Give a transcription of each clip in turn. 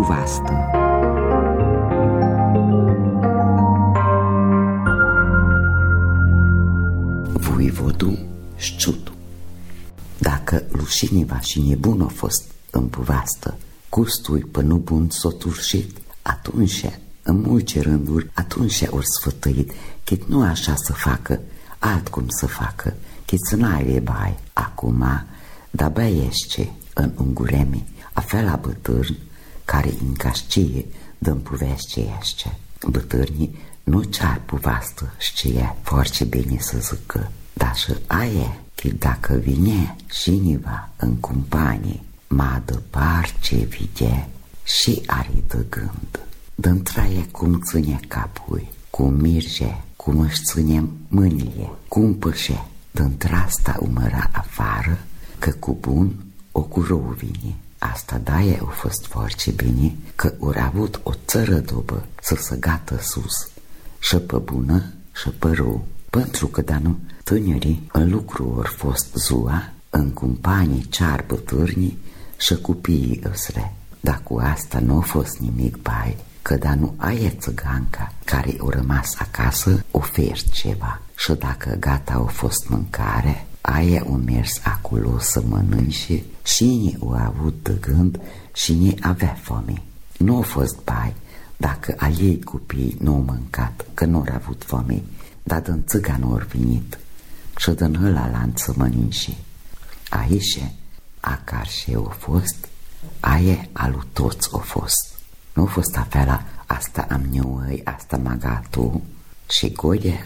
puvastă. Voivodul Șciutu. Dacă lușiniva și nebun a fost în puvastă, gustui până bun s-o turșit, atunci, în multe rânduri, atunci ori sfătăit, chit nu așa să facă, altcum să facă, chit să n-ai bai. Acum, de-abia ești în unguremi, afela bătârni care încascie dă-mi puvește ește. Bătârnii nu ce-ar puvastă știe foarte bine să zică, dar și aia, că dacă vine cineva în companie, mă departe vide și are de gând. Dă-mi traie cum ține capul, cum mirge, cum își ține mâinile, cum pășe, dă-ntrasta umăra afară, că cu bun o cu rău vine. Asta de-aia a fost foarte bine, că ori avut o țără dobă să se gată sus, și pe bună și pe rău, pentru că da nu, tânării în lucru ori fost ziua, în companii cear bătârnii și copiii îsle. Dar cu asta nu a fost nimic bai, că da nu aia țăganca care a rămas acasă ofer ceva și dacă gata a fost mâncare, aia a mers acolo să mănânce și cine a avut de gând și cine avea foame. Nu a fost bai dacă a ei copii nu au mâncat, că nu au avut foame, dar din țăganul au venit și din ăla lanț să mănânce. Aici, acar și a fost, aia alu toți a fost. Nu a fost afela, asta am neuăi, asta magatu, și goie,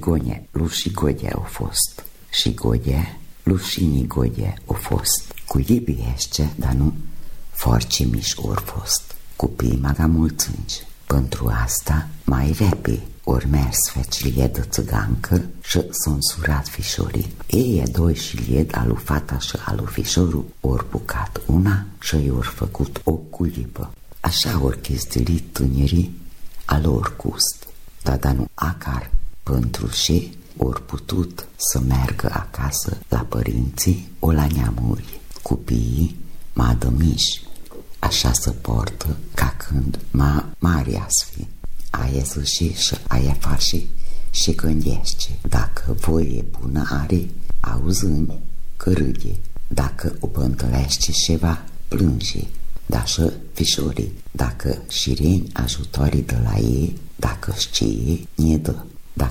lu și goie a fost. Și goie, lu și ni goie a fost. Cu iubiește, dar nu foarte mici ori fost. Copii maga mulțânci. Pentru asta, mai repede ori mers fecilie de țăgancă și s-a însurat fișorii. Ei doi și lied alu fata și alu fișorul ori bucat una și i-ori făcut o culipă. Așa ori chestilit tânerii a lor gust. Dar nu acar pentru și ori putut să meargă acasă la părinții o la neamuri. Copiii m-a dămiși, așa să portă ca când mare asfi. Aia zuși și aia faci și gândește. Dacă voie bună are, auzând că râde. Dacă o pântălește ceva, plânge. Dar și fișorii, dacă șireni ajutorii de la ei, dacă știe, ne dă.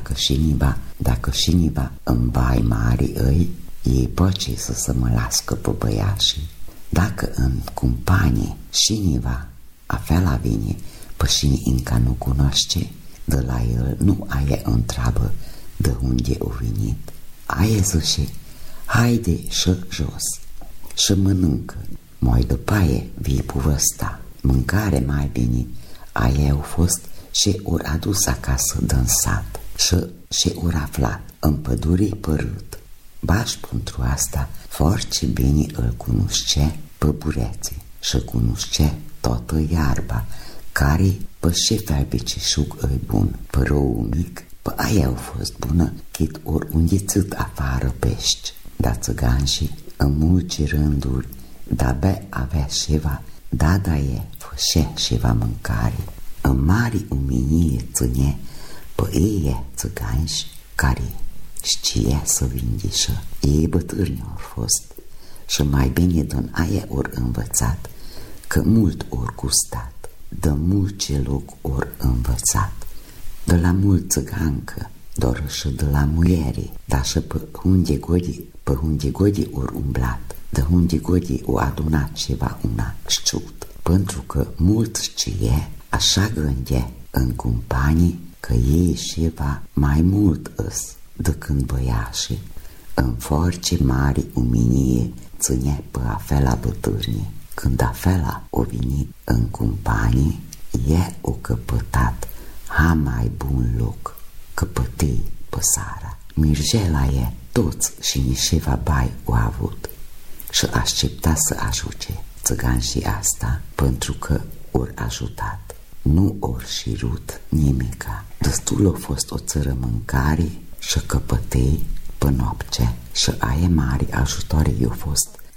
Dacă șiniva în bai mari ei, ei poate să se mălască pe băiașii. Dacă în companie șiniva afela vine pe cine încă nu cunoaște, de la el nu aia întreabă de unde o venit. Aia zice, haide și jos și mănâncă. Mai după aia vii povăsta. Mâncare mai bine, aia au fost și ori adus acasă din sat și ori aflat în pădurii părât. Baș pentru asta foarte bine îl cunoște pe bureții și cunoște toată iarba, care pe ce fel becișug îi bun, pe rău mic, pe aia au fost bună, chit ori unghițit afară pești. Dar țăganșii, în multe rânduri, de-abia avea ceva, da e, fășea ceva mâncare. În mari uminie ține pe ei țăganși care știe să vindișă. Ei bătârni au fost și mai bine din aia ori învățat, că mult ori gustat, de multe loc ori învățat, de la mult țăgancă, doar și de la muiere, dar și pe unde godi ori umblat, de unde godi o adunat ceva una șciut, pentru că mult știe, așa gânde în companii că ei ceva mai mult îs de când băiașii, în foarte mari uminie ține pe afela bătârnii. Când afela o venit în companii, e o căpătat ha mai bun loc, căpătei pe sara. Mirgela e toți și nișeva bai o avut și aștepta să ajute țăganșii asta, pentru că ori ajutat. Nu ori șirut nimica. Destul a fost o țără mâncare și căpătei pe noapte și aia mari ajutoare i-au fost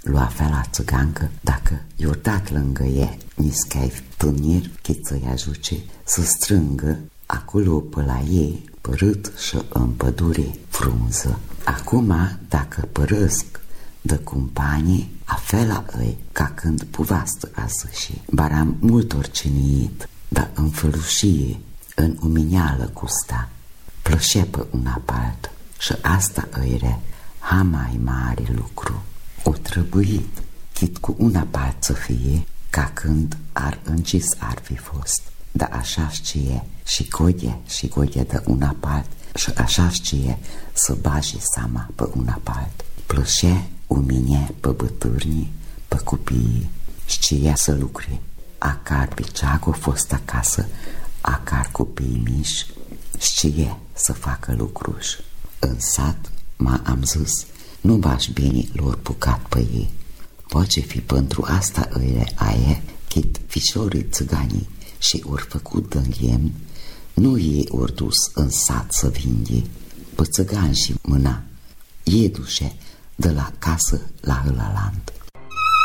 lua fela țigancă, dacă i-or dat lângă e, niscai tânir, chit să-i ajuce să strângă acolo pe la ei, părât și în pădure frunză. Acum, dacă părăsc de companie, afela îi ca când puvastă asăși. Baram multor ciniit, dar în fălușie, în umineală custa, plășea pe una paltă și asta îi ha mai mare lucru. O trebuit, chit cu una paltă să fie, ca când ar încis ar fi fost. Dar așa știe și godie de una paltă și așa știe să bage seama pe una paltă. Plășea umine pe bătârnii, pe copiii, știa să lucre. Acar piceagul fost acasă, acar copiii mici, știe să facă lucruși. În sat am zis, nu bași bine lor pucat pe ei. Poate fi pentru asta îile aie, chit fișorii țiganii și ori făcut de lemn, nu ei ori dus în sat să vinde, pe țigani și mâna, ei duce de la casă la ălalant.